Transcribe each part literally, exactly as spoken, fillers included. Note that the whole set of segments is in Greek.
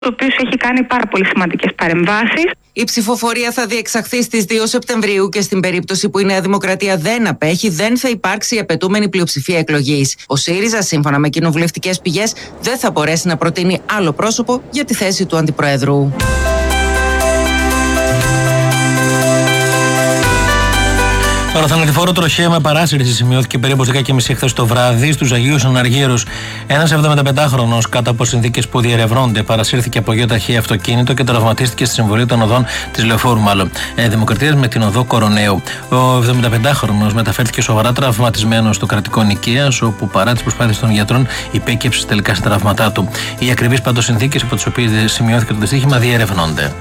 ο οποίος έχει κάνει πάρα πολύ σημαντικές παρεμβάσεις. Η ψηφοφορία θα διεξαχθεί στις δύο Σεπτεμβρίου και στην περίπτωση που η Νέα Δημοκρατία δεν απέχει, δεν θα υπάρξει η απαιτούμενη πλειοψηφία εκλογής. Ο ΣΥΡΙΖΑ, σύμφωνα με κοινοβουλευτικές πηγές, δεν θα μπορέσει να προτείνει άλλο πρόσωπο για τη θέση του Αντιπροέδρου. Τώρα, θανατηφόρο τροχαίο με παράσυρση σημειώθηκε περίπου δέκα και μισή χθες το βράδυ στους Αγίους Αναργύρους. Ένας εβδομηνταπεντάχρονος, κάτω από συνθήκες που διερευνώνται, παρασύρθηκε από γεωταχή αυτοκίνητο και τραυματίστηκε στη συμβολή των οδών της Λεωφόρου, μάλλον. Ε, Δημοκρατίας με την οδό Κοροναίου. Ο εβδομηνταπεντάχρονος μεταφέρθηκε σοβαρά τραυματισμένος στο κρατικό νοικίας, όπου παρά τις προσπάθειες των γιατρών υπέκυψε τελικά στα τραύματά του. Οι ακριβείς πάντως συνθήκες από τις οποίες σημειώθηκε το δυστύχημα διερευνώνται.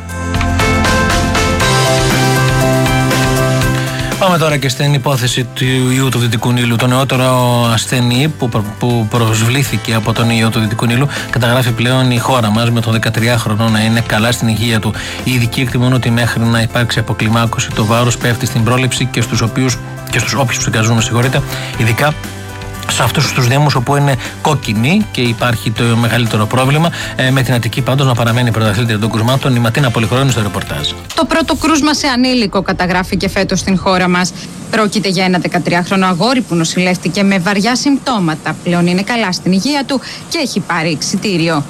Πάμε τώρα και στην υπόθεση του ιού του Δυτικού Νείλου. Το νεότερο ασθενή που, που προσβλήθηκε από τον ιό του Δυτικού Νείλου καταγράφει πλέον η χώρα μας με τον δεκατριάχρονο να είναι καλά στην υγεία του. Οι ειδικοί εκτιμούν ότι μέχρι να υπάρξει αποκλιμάκωση το βάρος πέφτει στην πρόληψη και στους, οποίους, και στους όποιους ψεκαζούν, με συγχωρείτε, ειδικά σε αυτούς τους δήμους όπου είναι κόκκινοι και υπάρχει το μεγαλύτερο πρόβλημα. Ε, με την Αττική πάντως να παραμένει πρωταθλήτρια των κρουσμάτων. Η Ματίνα Πολυχρόνου στο ρεπορτάζ. Το πρώτο κρούσμα σε ανήλικο καταγράφηκε φέτος στην χώρα μας. Πρόκειται για ένα δεκατριάχρονο αγόρι που νοσηλεύτηκε με βαριά συμπτώματα. Πλέον είναι καλά στην υγεία του και έχει πάρει εξιτήριο.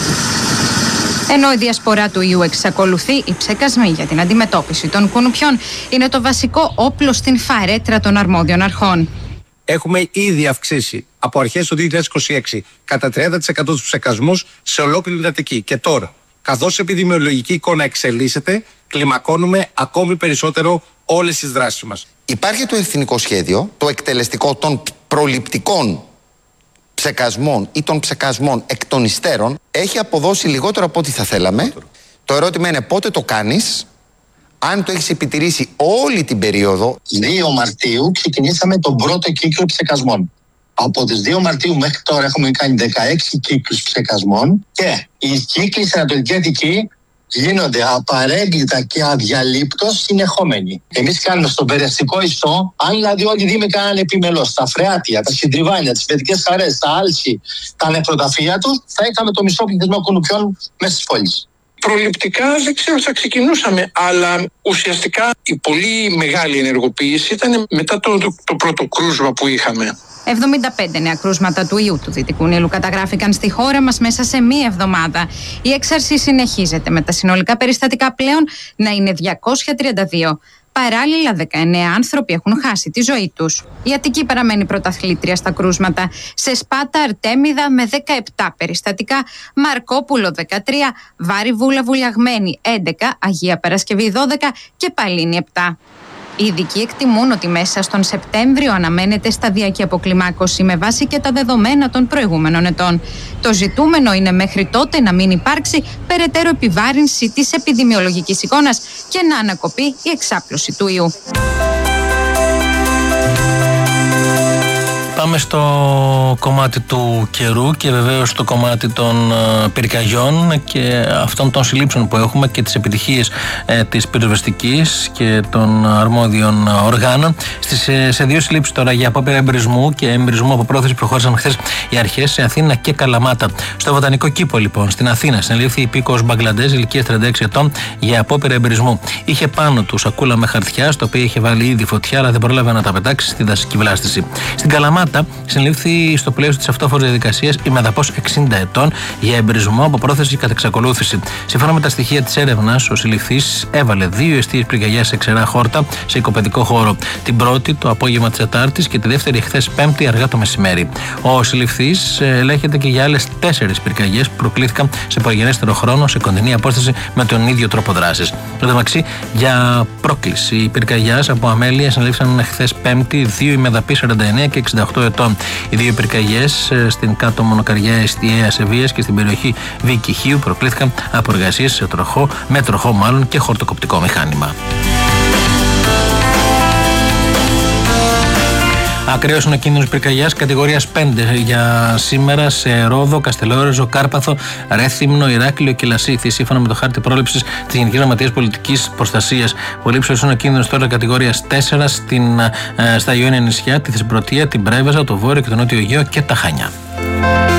Ενώ η διασπορά του ιού εξακολουθεί, οι ψεκασμοί για την αντιμετώπιση των κουνουπιών είναι το βασικό όπλο στην φαρέτρα των αρμόδιων αρχών. Έχουμε ήδη αυξήσει από αρχές του δύο χιλιάδες είκοσι έξι κατά τριάντα τοις εκατό τους ψεκασμούς σε ολόκληρη την Αττική. Και τώρα, καθώς η επιδημιολογική εικόνα εξελίσσεται, κλιμακώνουμε ακόμη περισσότερο όλες τις δράσεις μας. Υπάρχει το εθνικό σχέδιο, το εκτελεστικό των προληπτικών ψεκασμών ή των ψεκασμών εκ των υστέρων. Έχει αποδώσει λιγότερο από ό,τι θα θέλαμε. Το ερώτημα είναι πότε το κάνεις. Αν το έχεις επιτηρήσει όλη την περίοδο. δύο Μαρτίου ξεκινήσαμε τον πρώτο κύκλο ψεκασμών. Από τις δύο Μαρτίου μέχρι τώρα έχουμε κάνει δεκαέξι κύκλους ψεκασμών και οι κύκλοι στην Ανατολική Αττική γίνονται απαρέγκλητα και αδιαλείπτως συνεχόμενοι. Εμείς κάνουμε στον Περαιστικό Ιστό, αν δηλαδή όλοι οι δήμοι κάνανε επιμελώς τα Φρεάτια, τα Συντριβάνια, τις Βετικές Χαρές, τα Άλση, τα νεκροταφεία τους, θα είχαμε το μισό πληθυσμό κουνουπιών μέσα στις πόλεις. Προληπτικά δεν ξέρω, θα ξεκινούσαμε, αλλά ουσιαστικά η πολύ μεγάλη ενεργοποίηση ήταν μετά το, το, το πρώτο κρούσμα που είχαμε. εβδομήντα πέντε νέα κρούσματα του ιού του Δυτικού Νείλου καταγράφηκαν στη χώρα μας μέσα σε μία εβδομάδα. Η έξαρση συνεχίζεται με τα συνολικά περιστατικά πλέον να είναι διακόσια τριάντα δύο. Παράλληλα, δεκαεννέα άνθρωποι έχουν χάσει τη ζωή τους. Η Αττική παραμένει πρωταθλήτρια στα κρούσματα. Σε Σπάτα, Αρτέμιδα με δεκαεπτά περιστατικά, Μαρκόπουλο δεκατρία, Βάρη Βούλα Βουλιαγμένη έντεκα, Αγία Παρασκευή δώδεκα και Παλίνη επτά. Οι ειδικοί εκτιμούν ότι μέσα στον Σεπτέμβριο αναμένεται σταδιακή αποκλιμάκωση με βάση και τα δεδομένα των προηγούμενων ετών. Το ζητούμενο είναι μέχρι τότε να μην υπάρξει περαιτέρω επιβάρυνση της επιδημιολογικής εικόνας και να ανακοπεί η εξάπλωση του ιού. Πάμε στο κομμάτι του καιρού και βεβαίως στο κομμάτι των uh, πυρκαγιών και αυτών των συλλήψεων που έχουμε και τις επιτυχίες ε, της πυροσβεστικής και των αρμόδιων οργάνων. Στις, ε, σε δύο συλλήψεις τώρα για απόπειρα εμπρισμού και εμπρισμού από πρόθεση προχώρησαν χθες οι αρχές σε Αθήνα και Καλαμάτα. Στο Βοτανικό Κήπο, λοιπόν, στην Αθήνα, συνελήφθη υπήκοος Μπαγκλαντές ηλικίας τριάντα έξι ετών για απόπειρα εμπρισμού. Είχε πάνω του σακούλα με χαρτιά, στο οποίο είχε βάλει ήδη φωτιά, αλλά δεν πρόλαβε να τα πετάξει στη δασική βλάστηση. Στην Καλαμάτα συνελήφθη στο πλαίσιο της αυτόφορης διαδικασίας η Μεδαπός εξήντα ετών για εμπρισμό από πρόθεση κατ' εξακολούθηση. Σύμφωνα με τα στοιχεία της έρευνας, ο συλληφθής έβαλε δύο εστίες πυρκαγιάς σε ξερά χόρτα σε οικοπαιδικό χώρο. Την πρώτη το απόγευμα της Τετάρτης και τη δεύτερη χθες Πέμπτη αργά το μεσημέρι. Ο συλληφθής ελέγχεται και για άλλες τέσσερις πυρκαγιές που προκλήθηκαν σε προγενέστερο χρόνο σε κοντινή απόσταση με τον ίδιο τρόπο δράσης. Εν τω μεταξύ, για πρόκληση πυρκαγιάς από αμέλεια συνελήφθησαν χθες Πέμπτη δύο ημεδαποί σαράντα εννέα και εξήντα οκτώ ετών. Οι δύο πυρκαγιές στην κάτω μονοκαριά Εστιαίας Ευβοίας και στην περιοχή Βικυχίου προκλήθηκαν από εργασίες σε τροχό, με τροχό μάλλον και χορτοκοπτικό μηχάνημα. Ακραίος είναι ο κίνδυνος πυρκαγιάς κατηγορίας πέντε για σήμερα σε Ρόδο, Καστελόριζο, Κάρπαθο, Ρέθυμνο, Ηράκλειο και Λασίθι, σύμφωνα με το χάρτη πρόληψης της Γενικής Γραμματείας Πολιτικής Προστασίας. Πολύ ύψος είναι ο κίνδυνος τώρα κατηγορίας τέσσερα στην, ε, στα Ιόνια νησιά, τη Θεσπρωτεία, την Πρέβεζα, το Βόρειο και το Νότιο Αιγαίο και τα Χανιά.